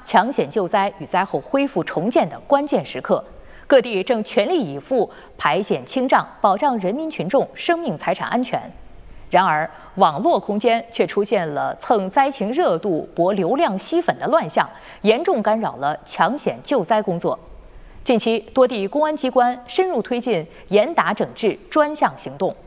抢险救灾与灾后恢复重建的关键时刻，各地正全力以赴排险清障，保障人民群众生命财产安全。然而，网络空间却出现了蹭灾情热度、博流量吸粉的乱象，严重干扰了抢险救灾工作。近期，多地公安机关深入推进严打整治专项行动。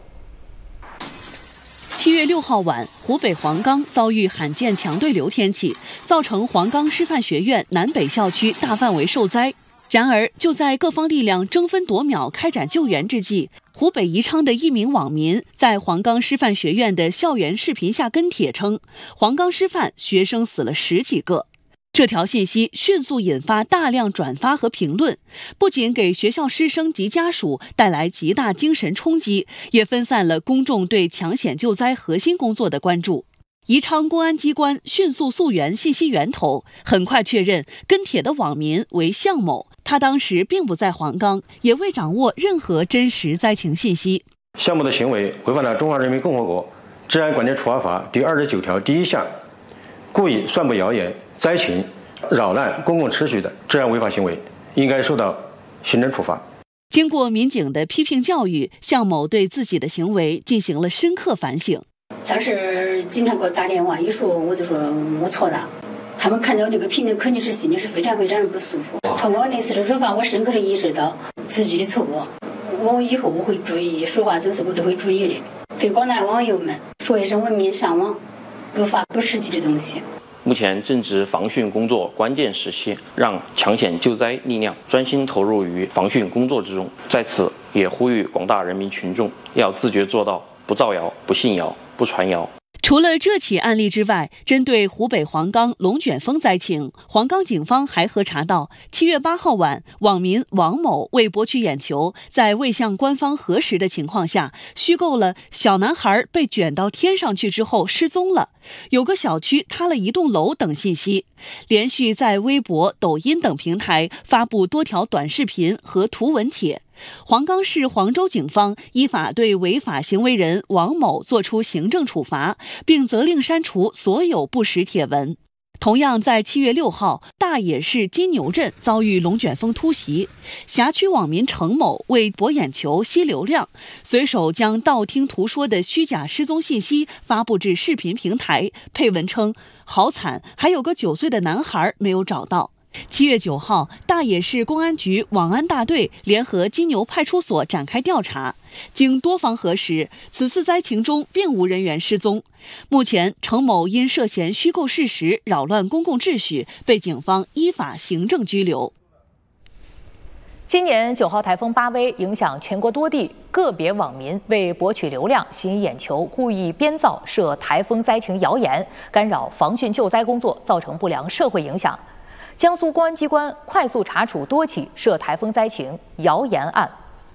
7月6号晚，湖北黄冈遭遇罕见强对流天气，造成黄冈师范学院南北校区大范围受灾。然而，就在各方力量争分夺秒开展救援之际，湖北宜昌的一名网民在黄冈师范学院的校园视频下跟帖称，黄冈师范学生死了10几个。这条信息迅速引发大量转发和评论，不仅给学校师生及家属带来极大精神冲击，也分散了公众对抢险救灾核心工作的关注。宜昌公安机关迅速溯源信息源头，很快确认跟帖的网民为向某，他当时并不在黄冈，也未掌握任何真实灾情信息。 向某的行为违反了《中华人民共和国治安管理处罚法》第29条第1项，故意散布谣言、灾情、扰乱公共秩序的治安违法行为，应该受到行政处罚。 经过民警的批评教育，向某对自己的行为进行了深刻反省。 当时经常给我打电话，一说我就说我错了。他们看到这个评论，肯定是心里是非常不舒服。通过那次的说法，我深刻的意识到自己的错误，我以后我会注意，说话做事我都会注意的。对广大网友们说一声文明上网，不发不实际的东西。 目前正值防汛工作关键时期，让抢险救灾力量专心投入于防汛工作之中。在此也呼吁广大人民群众要自觉做到不造谣、不信谣、不传谣。 除了这起案例之外，针对湖北黄冈龙卷风灾情，黄冈警方还核查到7月8号晚，网民王某为博取眼球，在未向官方核实的情况下，虚构了小男孩被卷到天上去之后失踪了，有个小区塌了一栋楼等信息，连续在微博、抖音等平台发布多条短视频和图文帖。黄冈市黄州警方依法对违法行为人王某作出行政处罚，并责令删除所有不实帖文。同样在7月6号，大冶市金牛镇遭遇龙卷风突袭，辖区网民程某为博眼球、吸流量，随手将道听途说的虚假失踪信息发布至视频平台，配文称好惨，还有个9岁的男孩没有找到。7月9号，大冶市公安局网安大队联合金牛派出所展开调查，经多方核实，此次灾情中并无人员失踪。目前，程某因涉嫌虚构事实、扰乱公共秩序，被警方依法行政拘留。 今年9号台风巴威影响全国多地，个别网民为博取流量、吸引眼球，故意编造涉台风灾情谣言，干扰防汛救灾工作，造成不良社会影响。江苏公安机关快速查处多起涉台风灾情谣言案。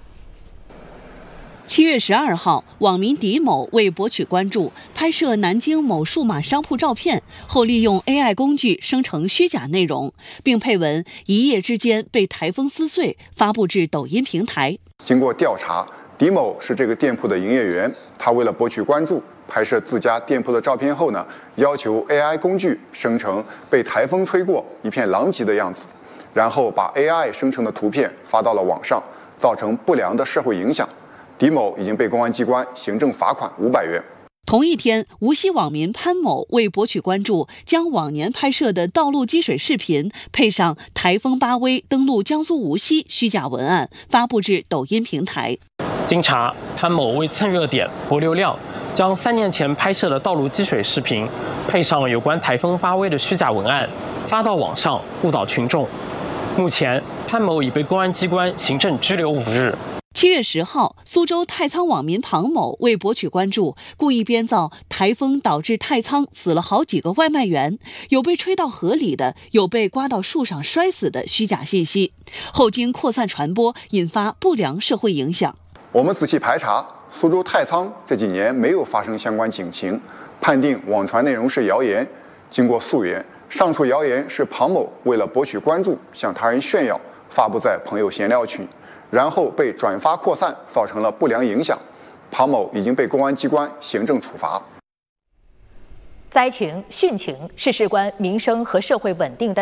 7月12号，网民狄某为博取关注，拍摄南京某数码商铺照片后，利用 AI 工具生成虚假内容，并配文“一夜之间被台风撕碎”，发布至抖音平台。 经过调查，狄某是这个店铺的营业员，他为了博取关注，拍摄自家店铺的照片后呢，要求 AI 工具生成被台风吹过一片狼藉的样子，然后把 AI 生成的图片发到了网上，造成不良的社会影响。狄某已经被公安机关行政罚款500元。 同一天，无锡网民潘某为博取关注，将往年拍摄的道路积水视频配上台风巴威登陆江苏无锡虚假文案，发布至抖音平台。 经查，潘某为蹭热点、博流量，将3年前拍摄的道路积水视频配上有关台风巴威的虚假文案，发到网上误导群众。目前，潘某已被公安机关行政拘留5日。 7月10号，苏州太仓网民庞某为博取关注，故意编造台风导致太仓死了好几个外卖员，有被吹到河里的，有被刮到树上摔死的虚假信息，后经扩散传播，引发不良社会影响。 我们仔细排查，苏州太仓这几年没有发生相关警情，判定网传内容是谣言。经过溯源，上述谣言是庞某为了博取关注，向他人炫耀，发布在朋友闲聊群，然后被转发扩散，造成了不良影响。庞某已经被公安机关行政处罚。 灾情、汛情是事关民生和社会稳定的